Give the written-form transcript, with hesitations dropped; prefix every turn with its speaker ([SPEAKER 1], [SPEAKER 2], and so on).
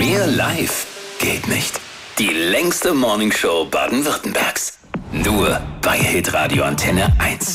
[SPEAKER 1] Mehr live geht nicht. Die längste Morningshow Baden-Württembergs. Nur bei Hitradio Antenne 1.